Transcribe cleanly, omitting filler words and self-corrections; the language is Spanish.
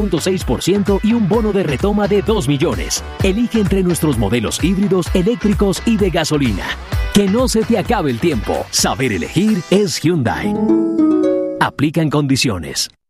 6% y un bono de retoma de 2 millones. Elige entre nuestros modelos híbridos, eléctricos y de gasolina. Que no se te acabe el tiempo. Saber elegir es Hyundai. Aplican condiciones.